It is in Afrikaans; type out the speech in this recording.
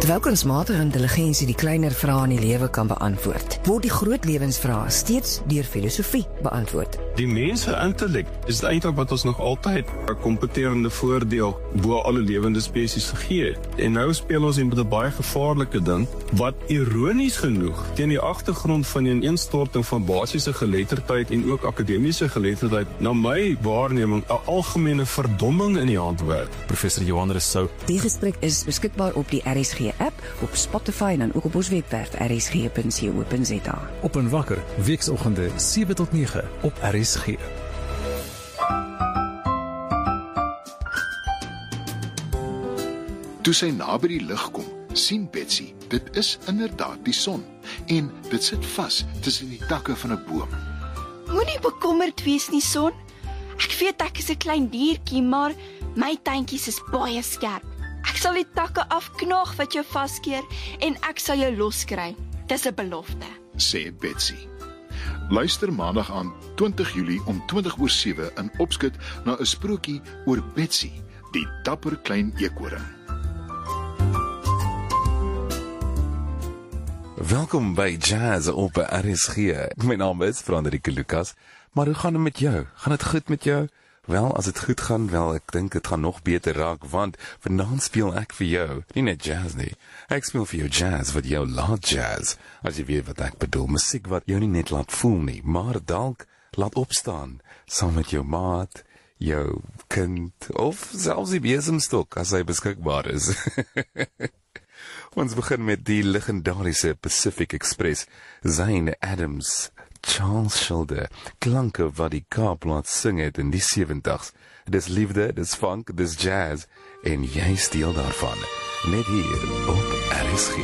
Terwyl kunsmatige intelligensie die kleiner vrae in die lewe kan beantwoord, word die groot lewensvrae steeds deur filosofie beantwoord. Die mense intellek is eintlik wat ons nog altyd 'n kompeterende voordeel bo alle lewende spesies gegee het. En nou speel ons met 'n baie gevaarlike ding wat ironies genoeg teen die agtergrond van die ineenstorting van basiese geletterdheid en ook akademiese geletterdheid na my waarneming 'n algemene verdomming in die hand werk. Professor Johan Rousseau. Die gesprek is beskikbaar op die RSG app, op Spotify en dan ook op ons webwerf rsg.co.za. Op en wakker, weekoggende 7 tot 9 op RSG. Toe sy naby die lig kom, sien Betsy, dit is inderdaad die son en dit sit vas tussen die takke van 'n boom. Moenie bekommerd wees nie, son. Ek weet ek is 'n klein diertjie, maar my tandjies is baie skerp. Ek sal die takke afknaag wat jou vaskeer en ek sal jou loskry. Dis 'n belofte, Sê Betsy. Luister maandag aan 20 Julie om 20:07 in Opskud na 'n sprokie oor Betsy, die dapper klein eekhoring. Welkom by Jazz op RSG. My naam is Frederike Lucas. Maar hoe gaan dit met jou? Gaan dit goed met jou? Wel, as dit goed gaan, ek dink dit gaan nog beter raak, want vanaand speel ek vir jou, nie net jazz nie. Ek speel vir jou jazz wat jou laat jazz, as jy weet wat ek bedoel. Musiek wat jou nie net laat voel nie, maar dalk laat opstaan, saam met jou maat, jou kind, of selfs die besemstok, as hy beskikbaar is. Ons begin met die legendariese Pacific Express, Zane Adams, Charles Schulder, klanke wat die Kaap laat sing het in die 70s. Dis liefde, dis funk, dis jazz, en jy steel daarvan. Net hier op RSG.